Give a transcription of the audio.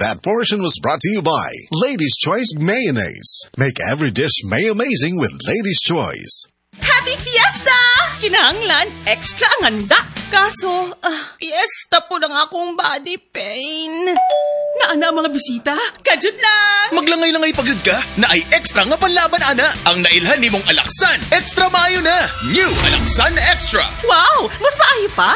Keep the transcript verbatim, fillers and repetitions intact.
That portion was brought to you by Lady's Choice Mayonnaise. Make every dish may-amazing with Lady's Choice. Happy Fiesta! Kinahanglan, extra ang handa. Kaso, uh, fiesta po ng akong body pain. Naana ang mga bisita? Kajud lang! Maglangay-langay pagod ka? Na ay extra nga panlaban, ana. Ang nailhan ni mong Alaksan. Extra maayo na. New Alaksan Extra. Wow! Mas maayo pa?